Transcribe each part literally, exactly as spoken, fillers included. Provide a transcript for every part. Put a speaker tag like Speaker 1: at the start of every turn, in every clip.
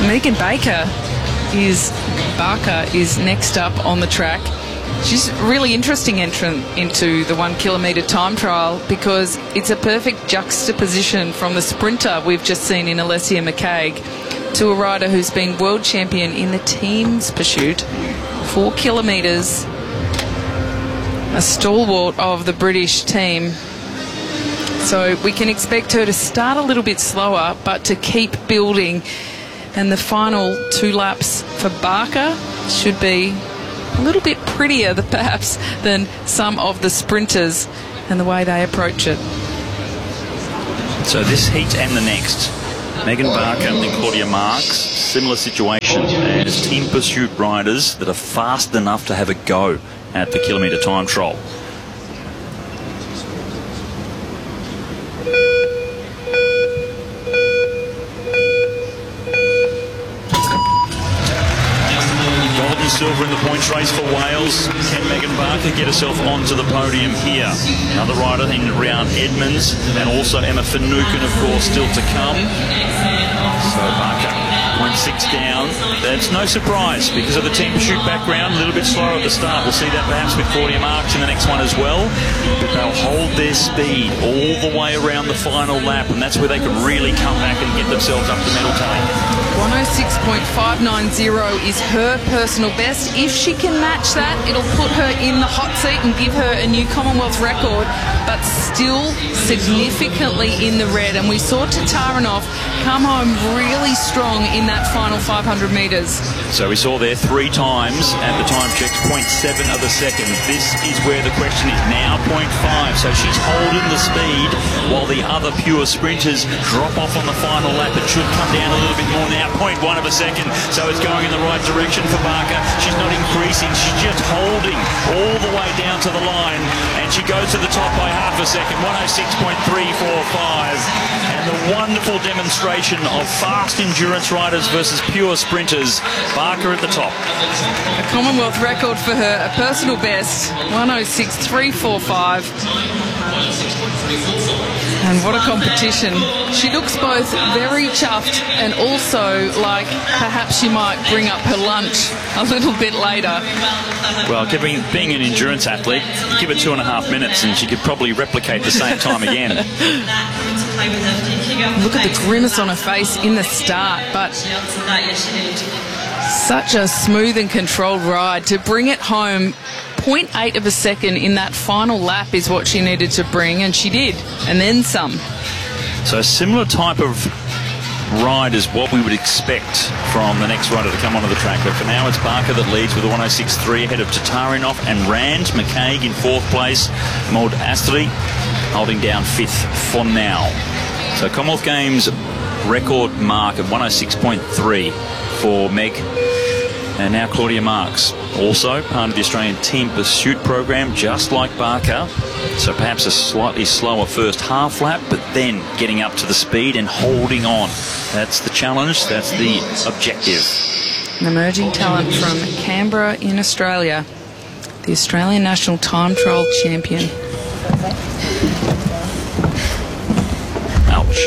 Speaker 1: Megan Baker is, Barker is next up on the track. She's a really interesting entrant into the one kilometre time trial because it's a perfect juxtaposition from the sprinter we've just seen in Alessia McCaig to a rider who's been world champion in the team's pursuit. Four kilometres, a stalwart of the British team. So we can expect her to start a little bit slower but to keep building. And the final two laps for Barker should be a little bit prettier than, perhaps than some of the sprinters and the way they approach it.
Speaker 2: So this heat and the next, Megan Barker and Claudia Marks, similar situation as team pursuit riders that are fast enough to have a go at the kilometre time trial. Silver in the points race for Wales. Can Megan Barker get herself onto the podium here? Another rider in round Edmonds, and also Emma Finucane, of course, still to come. So Barker, point six down. That's no surprise because of the team pursuit background. A little bit slower at the start. We'll see that perhaps with Claudia Marks in the next one as well. But they'll hold their speed all the way around the final lap, and that's where they can really come back and get themselves up to medal tally.
Speaker 1: one oh six point five nine zero is her personal best. If she can match that, it'll put her in the hot seat and give her a new Commonwealth record, but still significantly in the red. And we saw Tatarinov come home really strong in that final five hundred metres.
Speaker 2: So we saw there three times at the time checks, zero point seven of a second. This is where the question is now, zero point five. So she's holding the speed while the other pure sprinters drop off on the final lap. It should come down a little bit more now. zero point one of a second, so it's going in the right direction for Barker. She's not increasing, she's just holding all the way down to the line, and she goes to the top by half a second, one oh six point three four five. And the wonderful demonstration of fast endurance riders versus pure sprinters. Barker at the top.
Speaker 1: A Commonwealth record for her, a personal best, one oh six point three four five. And what a competition. She looks both very chuffed and also like perhaps she might bring up her lunch a little bit later.
Speaker 2: Well, giving, being an endurance athlete, give it two and a half minutes and she could probably replicate the same time again.
Speaker 1: Look at the grimace on her face in the start, but such a smooth and controlled ride to bring it home. zero point eight of a second in that final lap is what she needed to bring, and she did, and then some.
Speaker 2: So a similar type of ride is what we would expect from the next rider to come onto the track. But for now, it's Barker that leads with a one oh six point three ahead of Tatarinov and Rand. McCaig in fourth place. Maud Astri holding down fifth for now. So Commonwealth Games record mark of one oh six point three for Meg. And now Claudia Marks, also part of the Australian Team Pursuit program, just like Barker. So perhaps a slightly slower first half lap, but then getting up to the speed and holding on. That's the challenge, that's the objective.
Speaker 1: An emerging talent from Canberra in Australia, the Australian National Time Trial Champion.
Speaker 2: Ouch.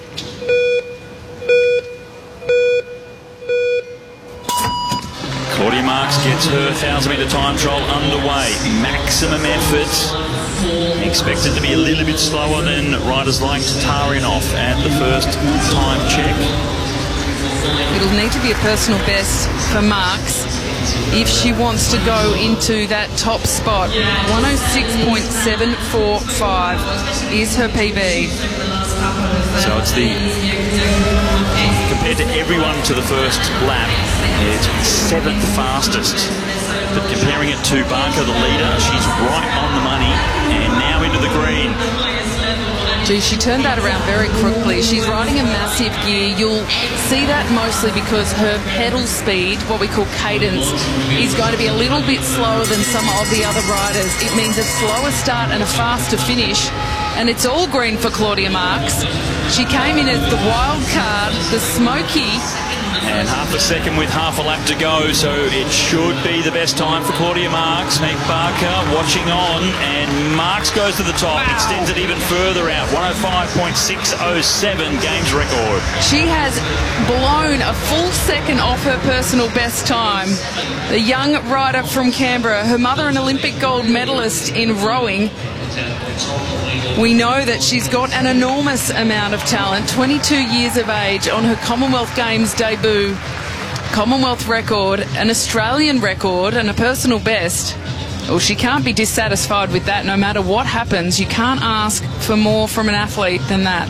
Speaker 2: Claudia Marks gets her one thousand metre time trial underway. Maximum effort. Expected to be a little bit slower than riders like Tatarinov at the first time check.
Speaker 1: It'll need to be a personal best for Marks if she wants to go into that top spot. one oh six point seven four five is her P B.
Speaker 2: So it's the, compared to everyone to the first lap, it's seventh fastest. But comparing it to Barker, the leader, she's right on the money and now into the green.
Speaker 1: Gee, she turned that around very quickly. She's riding a massive gear. You'll see that mostly because her pedal speed, what we call cadence, is going to be a little bit slower than some of the other riders. It means a slower start and a faster finish. And it's all green for Claudia Marks. She came in as the wild card, the smoky,
Speaker 2: And half a second with half a lap to go, so it should be the best time for Claudia Marks. Nick Barker watching on, and Marks goes to the top, wow. Extends it even further out. one oh five point six oh seven games record.
Speaker 1: She has blown a full second off her personal best time. The young rider from Canberra, her mother an Olympic gold medalist in rowing. We know that she's got an enormous amount of talent. twenty-two years of age on her Commonwealth Games debut. Commonwealth record, an Australian record and a personal best. Well, she can't be dissatisfied with that no matter what happens. You can't ask for more from an athlete than that.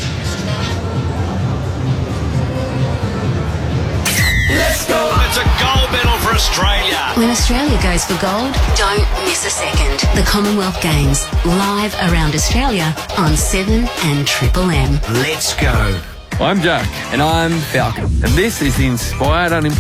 Speaker 3: Let's go! It's a gold medal for Australia.
Speaker 4: When Australia goes for gold, don't miss a second. The Commonwealth Games, live around Australia on seven and Triple M.
Speaker 3: Let's go.
Speaker 5: I'm Jack.
Speaker 6: And I'm Falcon.
Speaker 5: And this is the Inspired Unemployed